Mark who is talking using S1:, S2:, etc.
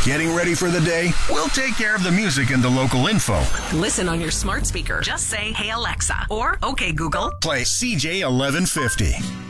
S1: Getting ready for the day? We'll take care of the music and the local info.
S2: Listen on your smart speaker. Just say, "Hey Alexa," or "Okay Google."
S1: Play CJ 1150.